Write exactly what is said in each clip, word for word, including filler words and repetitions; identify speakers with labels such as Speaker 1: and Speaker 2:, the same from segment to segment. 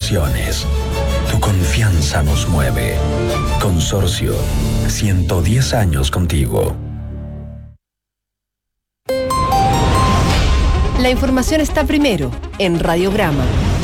Speaker 1: inversiones. Tu confianza nos mueve. Consorcio, ciento diez años contigo.
Speaker 2: La información está primero en Radiograma.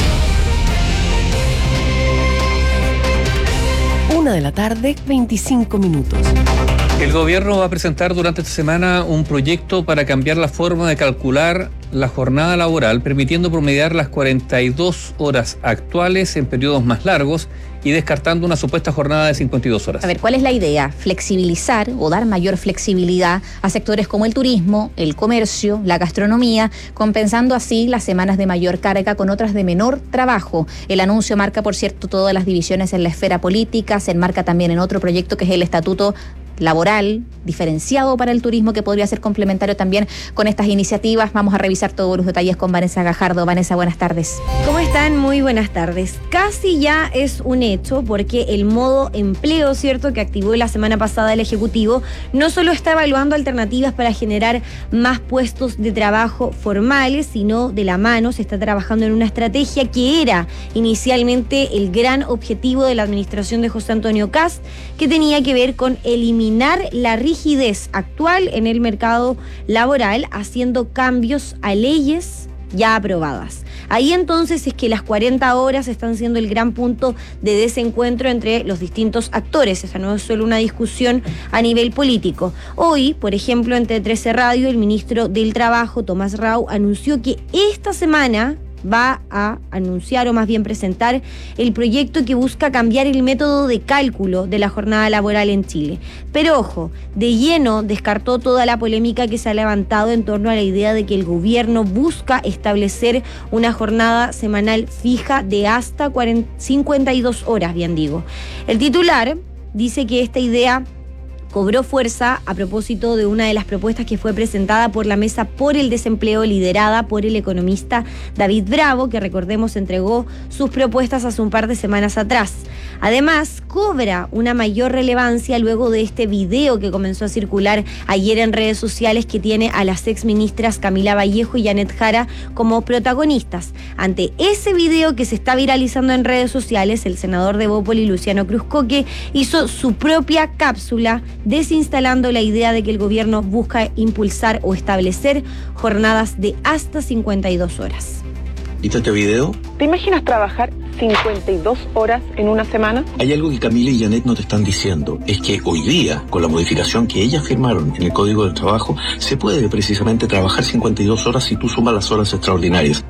Speaker 2: Una de la tarde, veinticinco minutos.
Speaker 3: El gobierno va a presentar durante esta semana un proyecto para cambiar la forma de calcular la jornada laboral, permitiendo promediar las cuarenta y dos horas actuales en periodos más largos y descartando una supuesta jornada de cincuenta y dos horas.
Speaker 4: A ver, ¿cuál es la idea? Flexibilizar o dar mayor flexibilidad a sectores como el turismo, el comercio, la gastronomía, compensando así las semanas de mayor carga con otras de menor trabajo. El anuncio marca, por cierto, todas las divisiones en la esfera política, se enmarca también en otro proyecto que es el Estatuto Laboral diferenciado para el turismo, que podría ser complementario también con estas iniciativas. Vamos a revisar todos los detalles con Vanessa Gajardo. Vanessa, buenas tardes.
Speaker 5: ¿Cómo están? Muy buenas tardes. Casi ya es un hecho, porque el modo empleo, ¿cierto?, que activó la semana pasada el Ejecutivo, no solo está evaluando alternativas para generar más puestos de trabajo formales, sino de la mano se está trabajando en una estrategia que era inicialmente el gran objetivo de la administración de José Antonio Kast, que tenía que ver con eliminar la rigidez actual en el mercado laboral, haciendo cambios a leyes ya aprobadas. Ahí entonces es que las cuarenta horas están siendo el gran punto de desencuentro entre los distintos actores. Esa no es solo una discusión a nivel político. Hoy, por ejemplo, en T trece Radio, el ministro del Trabajo, Tomás Rau, anunció que esta semana va a anunciar, o más bien presentar, el proyecto que busca cambiar el método de cálculo de la jornada laboral en Chile. Pero ojo, de lleno descartó toda la polémica que se ha levantado en torno a la idea de que el gobierno busca establecer una jornada semanal fija de hasta cincuenta y dos horas, bien digo. El titular dice que esta idea cobró fuerza a propósito de una de las propuestas que fue presentada por la Mesa por el Desempleo, liderada por el economista David Bravo, que, recordemos, entregó sus propuestas hace un par de semanas atrás. Además, cobra una mayor relevancia luego de este video que comenzó a circular ayer en redes sociales, que tiene a las exministras Camila Vallejo y Janet Jara como protagonistas. Ante ese video que se está viralizando en redes sociales, el senador de Bópoli, Luciano Cruzcoque, hizo su propia cápsula desinstalando la idea de que el gobierno busca impulsar o establecer jornadas de hasta cincuenta y dos horas.
Speaker 6: ¿Viste este video?
Speaker 7: ¿Te imaginas trabajar cincuenta y dos horas en una semana?
Speaker 6: Hay algo que Camila y Janet no te están diciendo, es que hoy día, con la modificación que ellas firmaron en el Código del Trabajo, se puede precisamente trabajar cincuenta y dos horas si tú sumas las horas extraordinarias.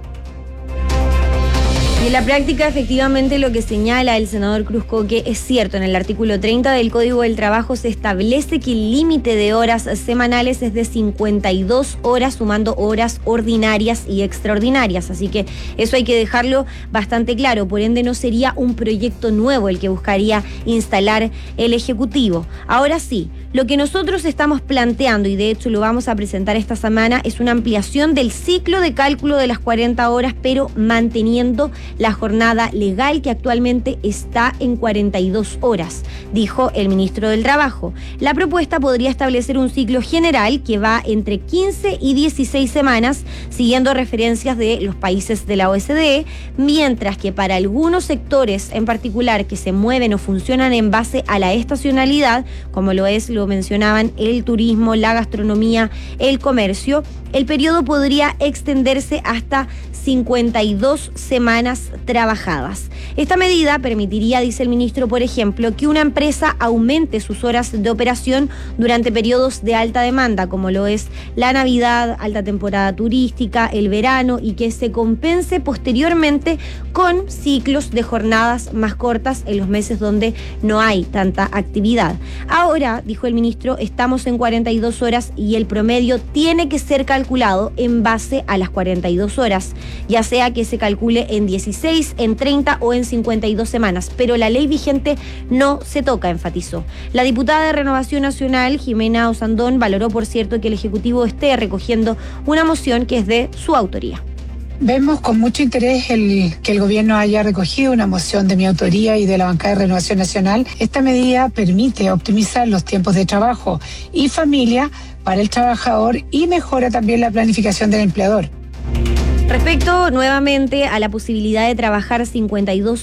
Speaker 5: Y en la práctica, efectivamente, lo que señala el senador Cruzcoque es cierto. En el artículo treinta del Código del Trabajo se establece que el límite de horas semanales es de cincuenta y dos horas, sumando horas ordinarias y extraordinarias. Así que eso hay que dejarlo bastante claro. Por ende, no sería un proyecto nuevo el que buscaría instalar el Ejecutivo. Ahora sí, lo que nosotros estamos planteando, y de hecho lo vamos a presentar esta semana, es una ampliación del ciclo de cálculo de las cuarenta horas, pero manteniendo la jornada legal, que actualmente está en cuarenta y dos horas, dijo el ministro del Trabajo. La propuesta podría establecer un ciclo general que va entre quince y dieciséis semanas, siguiendo referencias de los países de la O E C D, mientras que para algunos sectores en particular que se mueven o funcionan en base a la estacionalidad, como lo es, lo mencionaban, el turismo, la gastronomía, el comercio, el periodo podría extenderse hasta cincuenta y dos semanas trabajadas. Esta medida permitiría, dice el ministro, por ejemplo, que una empresa aumente sus horas de operación durante periodos de alta demanda, como lo es la Navidad, alta temporada turística, el verano, y que se compense posteriormente con ciclos de jornadas más cortas en los meses donde no hay tanta actividad. Ahora, dijo el ministro, estamos en cuarenta y dos horas y el promedio tiene que ser calculado en base a las cuarenta y dos horas, ya sea que se calcule en dieciséis, en treinta o en cincuenta y dos semanas, pero la ley vigente no se toca, enfatizó. La diputada de Renovación Nacional, Jimena Osandón, valoró, por cierto, que el Ejecutivo esté recogiendo una moción que es de su autoría.
Speaker 8: Vemos con mucho interés el que el gobierno haya recogido una moción de mi autoría y de la bancada de Renovación Nacional. Esta medida permite optimizar los tiempos de trabajo y familia para el trabajador y mejora también la planificación del empleador.
Speaker 5: Respecto nuevamente a la posibilidad de trabajar cincuenta y dos